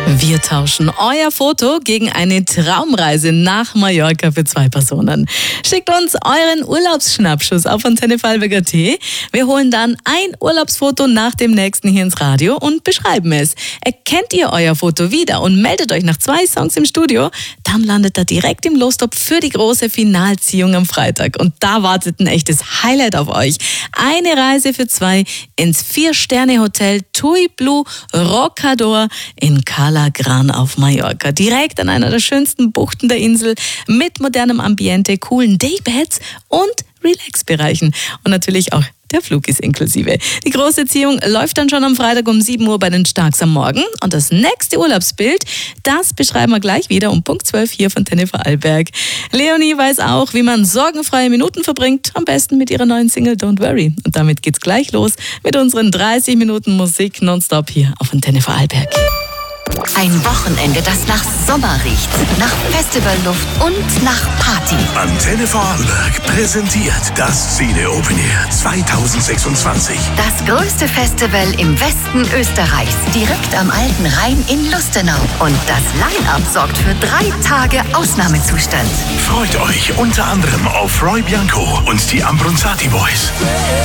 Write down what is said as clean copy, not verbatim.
Wir tauschen euer Foto gegen eine Traumreise nach Mallorca für 2 Personen. Schickt uns euren Urlaubsschnappschuss auf antenne-vorarlberg.at. Wir holen dann ein Urlaubsfoto nach dem nächsten hier ins Radio und beschreiben es. Erkennt ihr euer Foto wieder und meldet euch nach 2 Songs im Studio, dann landet ihr direkt im Lostopf für die große Finalziehung am Freitag. Und da wartet ein echtes Highlight auf euch. Eine Reise für 2 ins 4-Sterne-Hotel Tui Blue Roccador in Cala Gran auf Mallorca. Direkt an einer der schönsten Buchten der Insel mit modernem Ambiente, coolen Daybeds und Relax-Bereichen. Und natürlich auch der Flug ist inklusive. Die große Ziehung läuft dann schon am Freitag um 7 Uhr bei den Starks am Morgen. Und das nächste Urlaubsbild, das beschreiben wir gleich wieder um Punkt 12 hier von Antenne Vorarlberg. Leonie weiß auch, wie man sorgenfreie Minuten verbringt. Am besten mit ihrer neuen Single Don't Worry. Und damit geht's gleich los mit unseren 30 Minuten Musik nonstop hier auf Antenne Vorarlberg. Ein Wochenende, das nach Sommer riecht, nach Festivalluft und nach Party. Antenne Vorarlberg präsentiert das Cine Open Air 2026. Das größte Festival im Westen Österreichs, direkt am Alten Rhein in Lustenau. Und das Line-Up sorgt für 3 Tage Ausnahmezustand. Freut euch unter anderem auf Roy Bianco und die Ambronzati Boys.